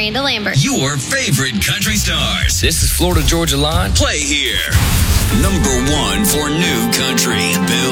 Miranda Lambert. Your favorite country stars. This is Florida Georgia Line. Play here. Number one for new country.